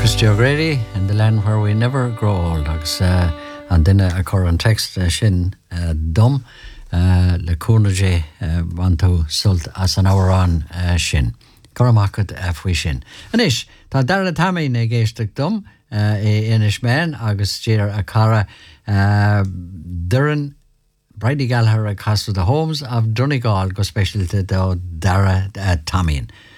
Christy O'Grady in the land where we never grow old agus an duine a chur an text sin dom le cúnaé van tú sult as an árán sin. Cormachad faoi sin. Anis, tá dar tamí na géisteach dom inis men agus tíar a cara duran Brady Gallagher a Casa the Homes of Donegal go specialty do Dara Tamín.